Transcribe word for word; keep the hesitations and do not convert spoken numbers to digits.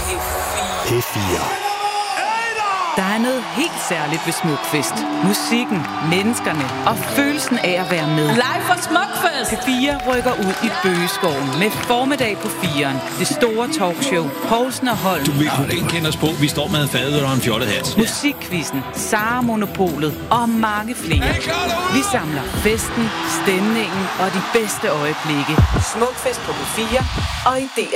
P fire. Der er noget helt særligt ved Smukfest. Musikken, menneskerne og følelsen af at være med. Live fra Smukfest! P fire rykker ud i Bøgeskoven med formiddag på firen. Det store talkshow. Poulsen og Holm. Du vil kunne genkende os på. Vi står med en fadøl og en fjollet hat. Musikquizzen, Sara Monopolet og mange flere. Vi samler festen, stemningen og de bedste øjeblikke. Smukfest på P fire og i D R.